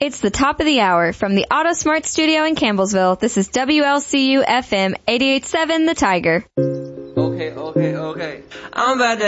It's the top of the hour from the Auto Smart Studio in Campbellsville. This is WLCU FM 88.7 The Tiger. Okay. I'm about to